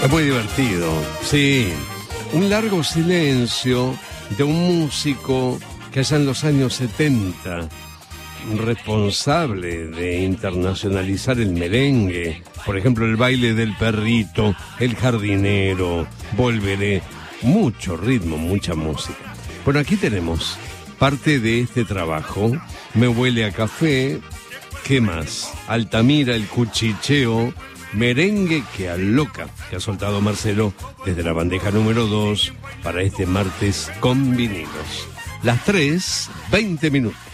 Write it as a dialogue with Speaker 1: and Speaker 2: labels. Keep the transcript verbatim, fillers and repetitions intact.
Speaker 1: Es muy divertido, sí. Un largo silencio de un músico que allá en los años setenta, responsable de internacionalizar el merengue, por ejemplo, el baile del perrito, el jardinero, Volveré, mucho ritmo, mucha música. Bueno, aquí tenemos parte de este trabajo. Me huele a café. ¿Qué más? Altamira, el cuchicheo, merengue que aloca, que ha soltado Marcelo desde la bandeja número dos para este martes con vinilos. Las tres, veinte minutos.